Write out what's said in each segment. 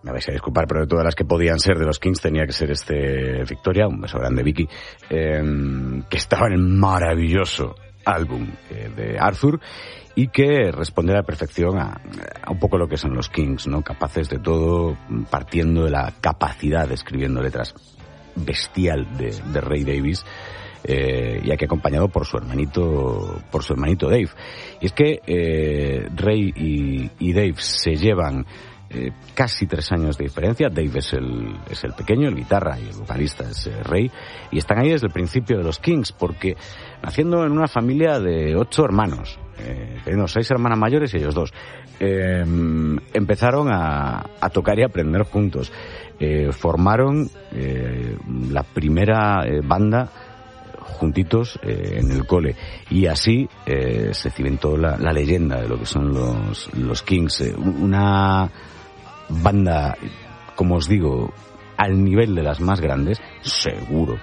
me vais a disculpar, pero de todas las que podían ser de los Kings tenía que ser Victoria, un beso grande Vicky, que estaba en el maravilloso álbum de Arthur y que responde a la perfección a un poco lo que son los Kings, ¿no? Capaces de todo, partiendo de la capacidad de escribiendo letras bestial de Ray Davies, y aquí acompañado por su hermanito Dave. Y es que Ray y Dave se llevan casi 3 años de diferencia. Dave es el pequeño, el guitarra, y el vocalista es Ray, y están ahí desde el principio de los Kings, porque naciendo en una familia de 8 hermanos, teniendo 6 hermanas mayores y ellos 2, empezaron a tocar y a aprender juntos. Formaron la primera banda juntitos en el cole, y así se cimentó la leyenda de lo que son los Kings, una banda, como os digo, al nivel de las más grandes, seguro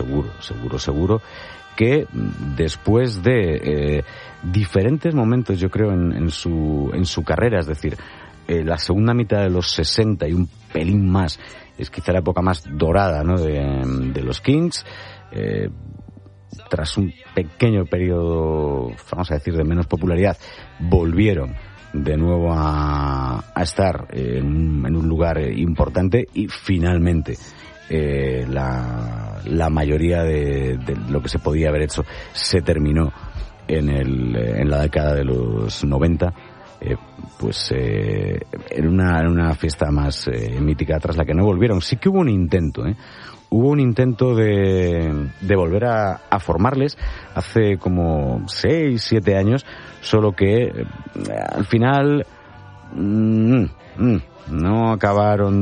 que después de diferentes momentos, yo creo, en su carrera, es decir, la segunda mitad de los 60 y un pelín más, es quizá la época más dorada, ¿no?, de los Kings. Tras un pequeño periodo, vamos a decir, de menos popularidad, volvieron de nuevo a estar en un lugar importante, y finalmente la mayoría de lo que se podía haber hecho se terminó en la década de los 90, en una fiesta más mítica, tras la que no volvieron. Sí que hubo un intento, Hubo un intento de volver a formarles hace como 6, 7 años, solo que al final no acabaron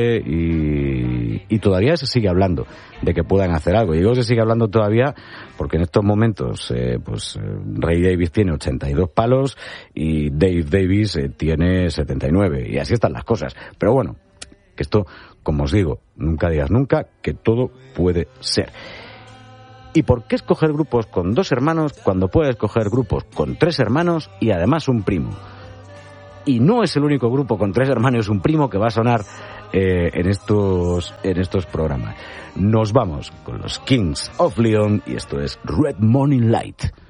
y todavía se sigue hablando de que puedan hacer algo. Y digo, se sigue hablando todavía porque en estos momentos Ray Davies tiene 82 palos y Dave Davies tiene 79, y así están las cosas. Pero bueno, que esto, como os digo, nunca digas nunca, que todo puede ser. ¿Y por qué escoger grupos con 2 hermanos cuando puedes escoger grupos con 3 hermanos y además un primo? Y no es el único grupo con 3 hermanos y un primo que va a sonar en estos programas. Nos vamos con los Kings of Leon, y esto es Red Morning Light.